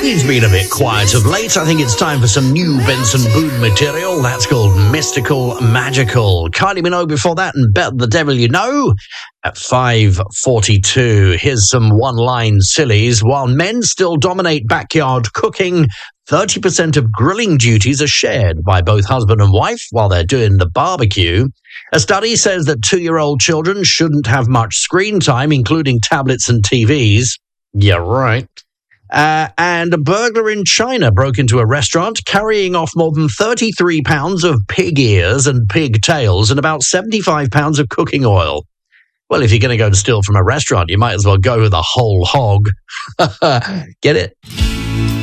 He's been a bit quiet of late. I think it's time for some new Benson Boone material. That's called Mystical Magical. Kylie Minogue before that, and Bet the Devil You Know at 5:42. Here's some one-line sillies. While men still dominate backyard cooking, 30% of grilling duties are shared by both husband and wife while they're doing the barbecue. A study says that 2-year-old children shouldn't have much screen time, including tablets and TVs. Yeah, right. And a burglar in China broke into a restaurant, carrying off more than 33 pounds of pig ears and pig tails and about 75 pounds of cooking oil. Well, if you're going to go and steal from a restaurant, you might as well go with a whole hog. Get it?